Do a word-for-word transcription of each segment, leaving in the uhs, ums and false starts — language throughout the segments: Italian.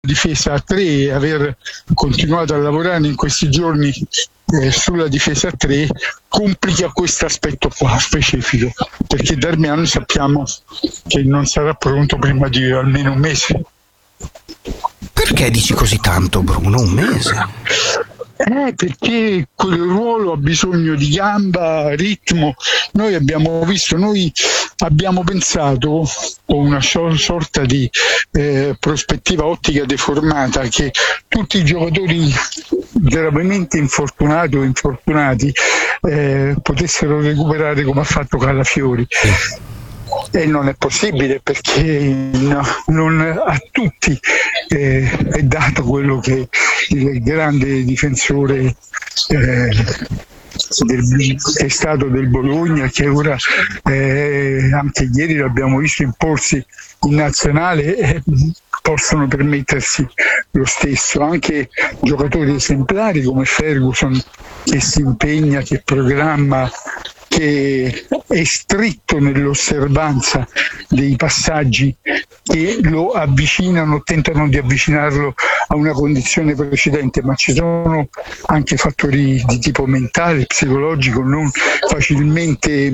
difesa a tre e aver continuato a lavorare in questi giorni eh, sulla difesa a tre complica questo aspetto qua specifico, perché Darmian sappiamo che non sarà pronto prima di almeno un mese. Perché dici così tanto, Bruno? Un mese? Eh, perché quel ruolo ha bisogno di gamba, ritmo. Noi abbiamo visto, noi abbiamo pensato con una sorta di eh, prospettiva ottica deformata che tutti i giocatori gravemente infortunati o infortunati eh, potessero recuperare come ha fatto Calafiori. E non è possibile, perché no, non a tutti eh, è dato quello che il grande difensore eh, del, è stato del Bologna, che ora eh, anche ieri l'abbiamo visto imporsi in nazionale, eh, possono permettersi lo stesso. Anche giocatori esemplari come Ferguson, che si impegna, che programma, che è stretto nell'osservanza dei passaggi che lo avvicinano, tentano di avvicinarlo a una condizione precedente, ma ci sono anche fattori di tipo mentale, psicologico, non facilmente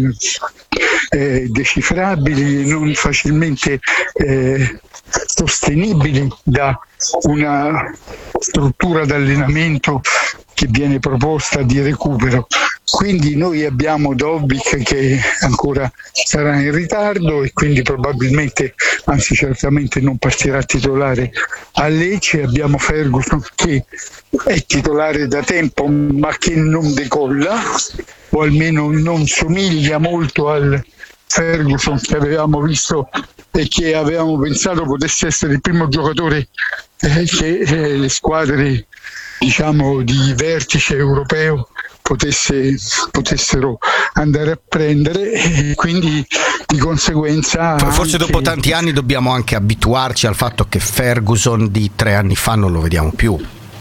eh, decifrabili, non facilmente eh, sostenibili da una struttura d'allenamento che viene proposta di recupero. Quindi noi abbiamo Dobbik che ancora sarà in ritardo e quindi probabilmente, anzi certamente non partirà titolare a Lecce. Abbiamo Ferguson che è titolare da tempo ma che non decolla, o almeno non somiglia molto al Ferguson che avevamo visto e che avevamo pensato potesse essere il primo giocatore eh, che eh, le squadre, diciamo, di vertice europeo potesse, potessero andare a prendere, e quindi di conseguenza forse anche... dopo tanti anni dobbiamo anche abituarci al fatto che Ferguson di tre anni fa non lo vediamo più.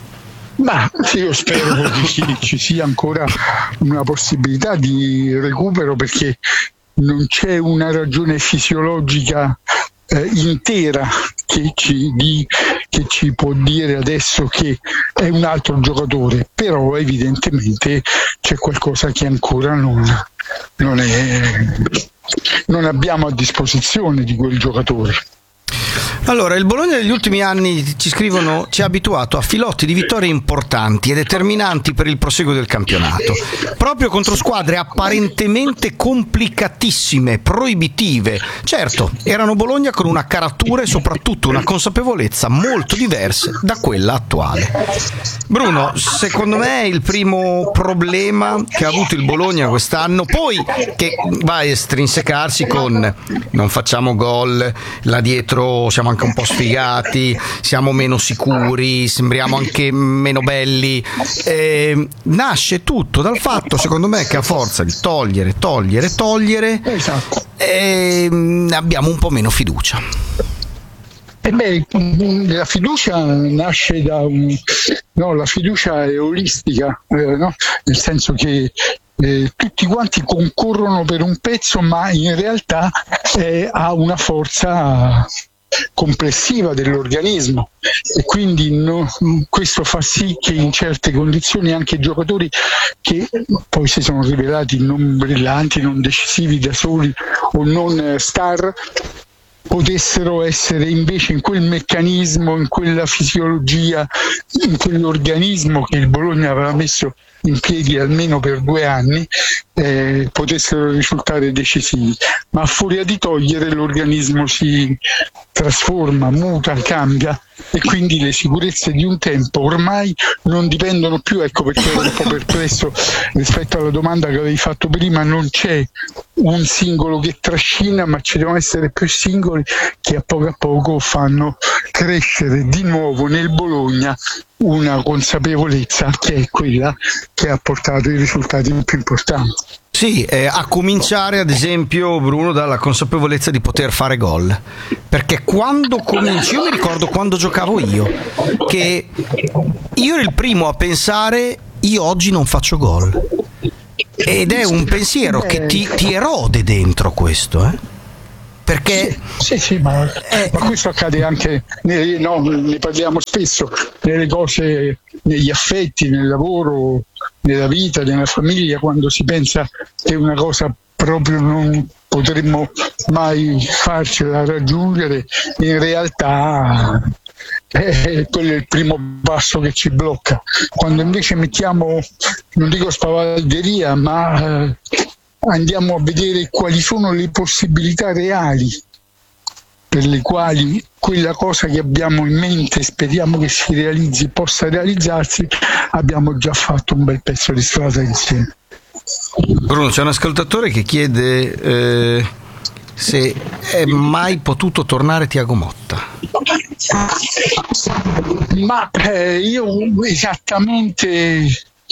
Ma sì, io spero che ci, ci sia ancora una possibilità di recupero, perché non c'è una ragione fisiologica eh, intera che ci, di, che ci può dire adesso che è un altro giocatore, però evidentemente c'è qualcosa che ancora non, non, è, non abbiamo a disposizione di quel giocatore. Allora, il Bologna negli ultimi anni, ci scrivono, ci ha abituato a filotti di vittorie importanti e determinanti per il proseguo del campionato, proprio contro squadre apparentemente complicatissime, proibitive. Certo, erano Bologna con una caratura e soprattutto una consapevolezza molto diverse da quella attuale. Bruno, secondo me il primo problema che ha avuto il Bologna quest'anno, poi che va a estrinsecarsi con non facciamo gol, là dietro siamo anche un po' sfigati, siamo meno sicuri, sembriamo anche meno belli, eh, nasce tutto dal fatto, secondo me, che a forza di togliere, togliere, togliere, esatto. eh, abbiamo un po' meno fiducia. E beh, la fiducia nasce da un... no, la fiducia è olistica, eh, no? Nel senso che eh, tutti quanti concorrono per un pezzo, ma in realtà eh, ha una forza complessiva dell'organismo, e quindi no, questo fa sì che in certe condizioni anche giocatori che poi si sono rivelati non brillanti, non decisivi da soli o non star, potessero essere invece in quel meccanismo, in quella fisiologia, in quell'organismo che il Bologna aveva messo in piedi almeno per due anni, eh, potessero risultare decisivi. Ma a furia di togliere l'organismo si trasforma, muta, cambia, e quindi le sicurezze di un tempo ormai non dipendono più. Ecco perché ero un po' perplesso rispetto alla domanda che avevi fatto prima. Non c'è un singolo che trascina, ma ci devono essere più singoli che a poco a poco fanno crescere di nuovo nel Bologna una consapevolezza che è quella che ha portato i risultati più importanti. Sì, eh, a cominciare ad esempio, Bruno, dalla consapevolezza di poter fare gol, perché quando cominci, io mi ricordo quando giocavo io, che io ero il primo a pensare io oggi non faccio gol, ed è un pensiero che ti, ti erode dentro questo, eh? perché sì, sì, ma, eh, ma questo accade anche nelle, no, ne parliamo spesso, nelle cose, negli affetti, nel lavoro, nella vita, nella famiglia, quando si pensa che una cosa proprio non potremmo mai farcela raggiungere, in realtà eh, quello è il primo passo che ci blocca. Quando invece mettiamo, non dico spavalderia, ma eh, andiamo a vedere quali sono le possibilità reali per le quali quella cosa che abbiamo in mente, speriamo che si realizzi, possa realizzarsi, abbiamo già fatto un bel pezzo di strada insieme. Bruno, c'è un ascoltatore che chiede eh, se è mai potuto tornare Tiago Motta. Ma eh, io esattamente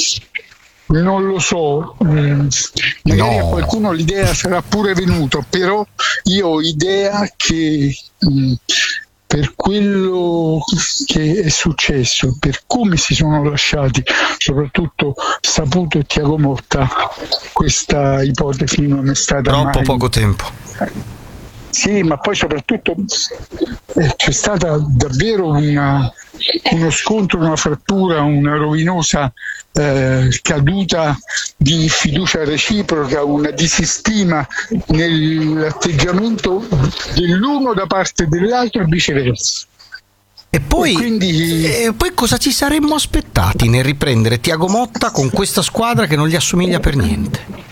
non lo so, mm, magari No. a qualcuno l'idea sarà pure venuta, però io ho idea che mm, per quello che è successo, per come si sono lasciati, soprattutto Saputo e Tiago Motta, questa ipotesi non è stata Troppo mai... poco tempo. Sì, ma poi soprattutto eh, c'è stata davvero una, uno scontro, una frattura, una rovinosa eh, caduta di fiducia reciproca, una disistima nell'atteggiamento dell'uno da parte dell'altro e viceversa. E poi, E quindi- e poi cosa ci saremmo aspettati nel riprendere Tiago Motta con questa squadra che non gli assomiglia per niente?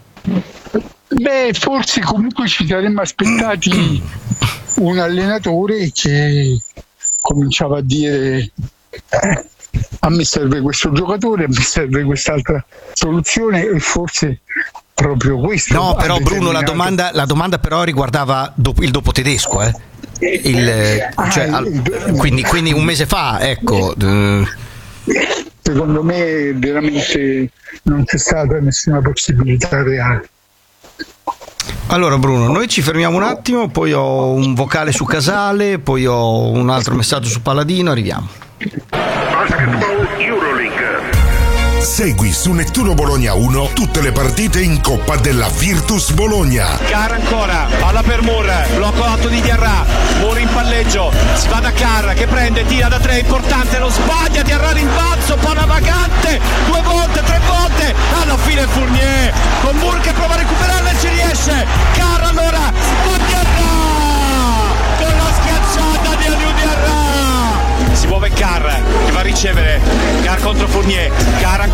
Beh, forse comunque ci saremmo aspettati un allenatore che cominciava a dire eh, a me serve questo giocatore, a me serve quest'altra soluzione, e forse proprio questo. No, ha però Bruno, la determinato- domanda, la domanda però riguardava dopo- il dopo tedesco, eh? Il, eh, cioè, Ah, al- quindi, quindi un mese fa, ecco. eh, Secondo me veramente non c'è stata nessuna possibilità reale. Allora Bruno, noi ci fermiamo un attimo, poi ho un vocale su Casale, poi ho un altro messaggio su Palladino, arriviamo. Basketball Euroleague. Segui su Nettuno Bologna uno tutte le partite in Coppa della Virtus Bologna. Carr ancora, palla per Moore, blocco alto di Diarra, Moore in palleggio, si va da Carr che prende, tira da tre, importante, lo sbaglia, Diarra rimbalzo, palla vagante, due volte, tre volte, alla fine Fournier, con Moore che prova a recuperarla e ci riesce, Carr allora, con Diarra, con la schiacciata di Aliou Diarra, si muove Carr, che va a ricevere, Carr contro Fournier, Carr ancora